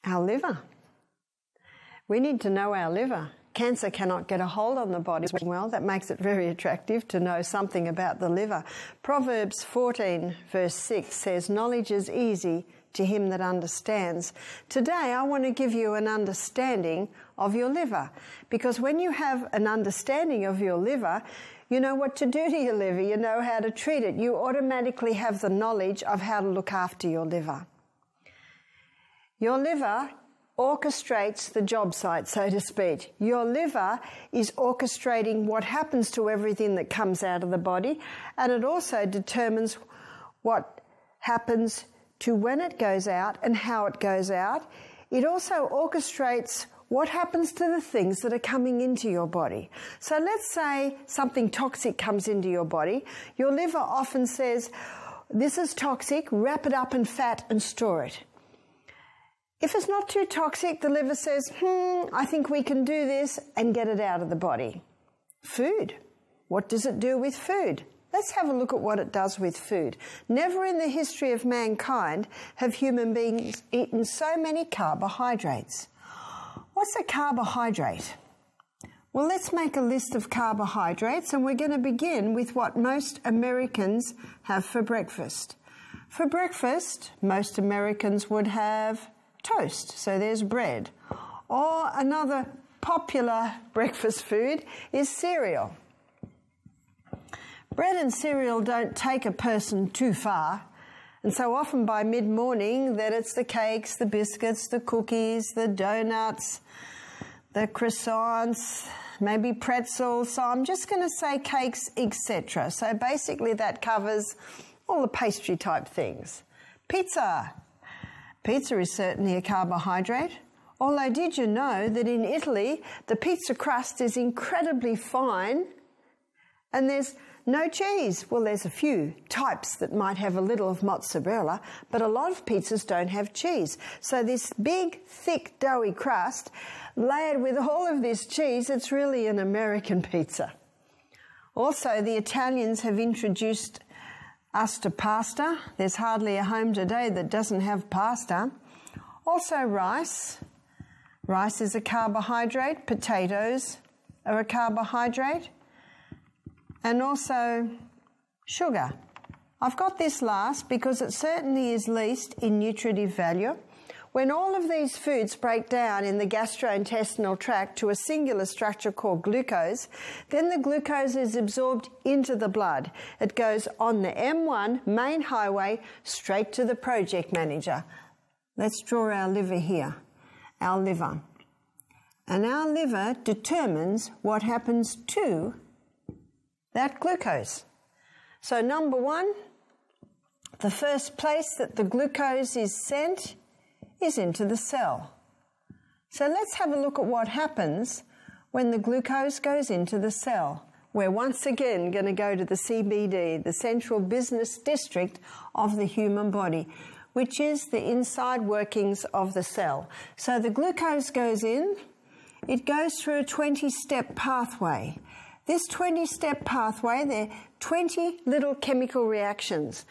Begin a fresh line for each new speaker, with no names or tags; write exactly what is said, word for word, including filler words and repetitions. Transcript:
Our liver. We need to know our liver. Cancer cannot get a hold on the body well. That makes it very attractive to know something about the liver. Proverbs fourteen verse six says, knowledge is easy to him that understands. Today I want to give you an understanding of your liver, because when you have an understanding of your liver, you know what to do to your liver, you know how to treat it. You automatically have the knowledge of how to look after your liver. Your liver orchestrates the job site, so to speak. Your liver is orchestrating what happens to everything that comes out of the body, and it also determines what happens to when it goes out and how it goes out. It also orchestrates what happens to the things that are coming into your body. So let's say something toxic comes into your body. Your liver often says, this is toxic, wrap it up in fat and store it. If it's not too toxic, the liver says, hmm, I think we can do this, and get it out of the body. Food. What does it do with food? Let's have a look at what it does with food. Never in the history of mankind have human beings eaten so many carbohydrates. What's a carbohydrate? Well, let's make a list of carbohydrates, and we're going to begin with what most Americans have for breakfast. For breakfast, most Americans would have toast, so there's bread. Or another popular breakfast food is cereal. Bread and cereal don't take a person too far, and so often by mid-morning that it's the cakes, the biscuits, the cookies, the donuts, the croissants, maybe pretzels, so I'm just going to say cakes, et cetera. So basically that covers all the pastry type things. Pizza. Pizza is certainly a carbohydrate. Although, did you know that in Italy, the pizza crust is incredibly fine and there's no cheese? Well, there's a few types that might have a little of mozzarella, but a lot of pizzas don't have cheese. So this big, thick, doughy crust, layered with all of this cheese, it's really an American pizza. Also, the Italians have introduced us to pasta. There's hardly a home today that doesn't have pasta. Also rice. Rice is a carbohydrate. Potatoes are a carbohydrate. And also sugar. I've got this last because it certainly is least in nutritive value. When all of these foods break down in the gastrointestinal tract to a singular structure called glucose, then the glucose is absorbed into the blood. It goes on the M one main highway straight to the project manager. Let's draw our liver here, our liver. And our liver determines what happens to that glucose. So number one, the first place that the glucose is sent is into the cell. So let's have a look at what happens when the glucose goes into the cell. We're once again going to go to the C B D, the central business district of the human body, which is the inside workings of the cell. So the glucose goes in, it goes through a twenty-step pathway. This twenty-step pathway, there are twenty little chemical reactions.